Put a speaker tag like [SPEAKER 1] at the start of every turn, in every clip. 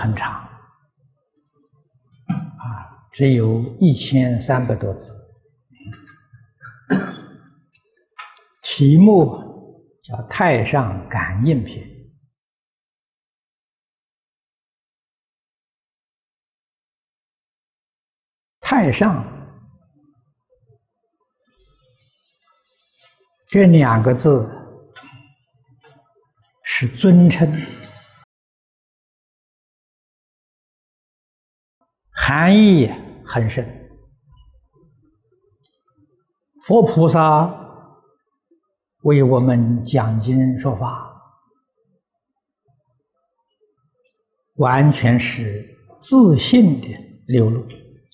[SPEAKER 1] 很长，只有1300多字，题目叫《太上感应篇》。太上这2个字是尊称，含义很深。佛菩萨为我们讲经说法，完全是自信的流露，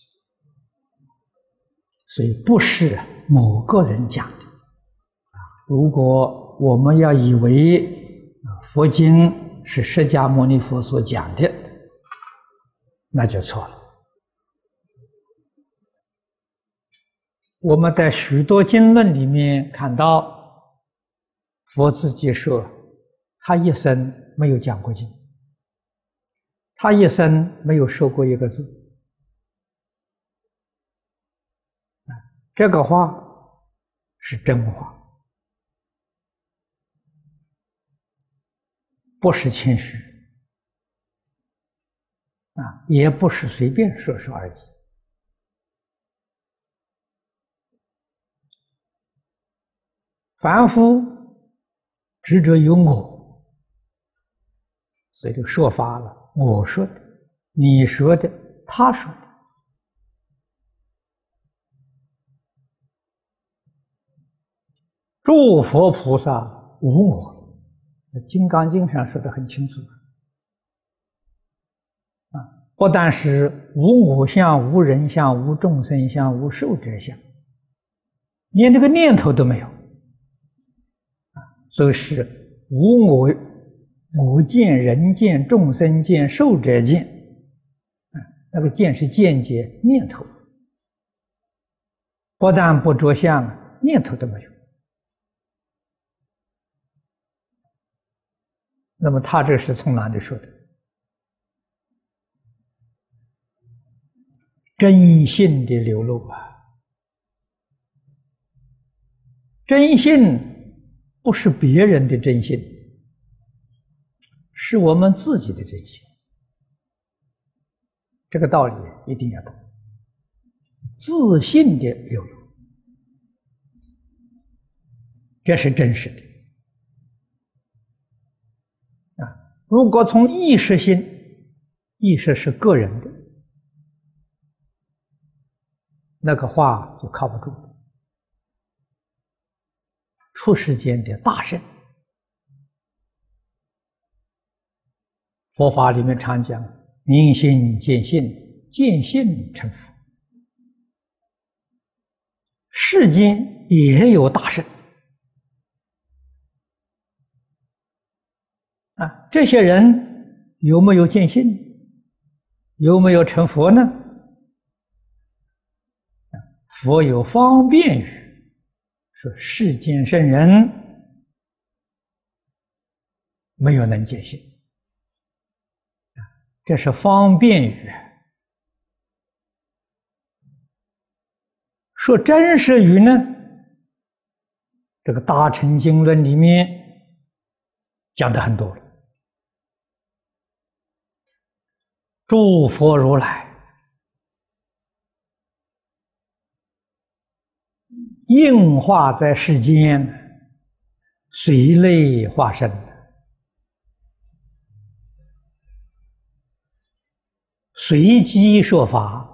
[SPEAKER 1] 所以不是某个人讲的。如果我们要以为佛经是释迦牟尼佛所讲的，那就错了。我们在许多经论里面看到，佛自己说，他一生没有讲过经，他一生没有说过一个字。这个话是真话，不是谦虚，也不是随便说说而已。凡夫执着有我，所以就说法了，我说的，你说的，他说的。诸佛菩萨无我，《金刚经》上说得很清楚。不但是无我相、无人相、无众生相、无寿者相，连这个念头都没有。所以是无我见、人见、众生见、寿者见。那个见是见解念头，不但不着相，念头都没有。那么他这是从哪里说的？真性的流露啊！真性不是别人的真性，是我们自己的真性。这个道理一定要懂。自信的流露，这是真实的。如果从意识性，意识是个人的，那个话就靠不住了。出世间的大圣，佛法里面常讲明心见性，见性成佛。世间也有大圣这些人有没有见性？有没有成佛呢？佛有方便语，说世间圣人没有能见性，这是方便语。说真实语呢，这个大乘经论里面讲的很多了。诸佛如来应化在世间，随类化身，随机说法。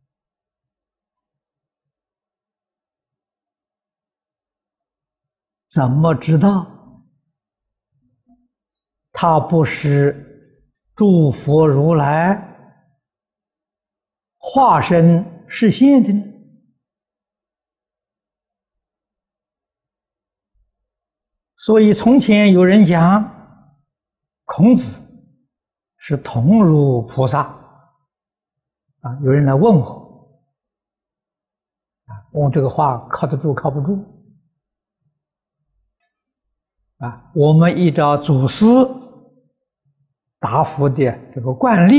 [SPEAKER 1] 怎么知道他不是诸佛如来化身示现的呢？所以从前有人讲孔子是同如菩萨有人来问我问这个话靠得住靠不住我们依照祖师答复的这个惯例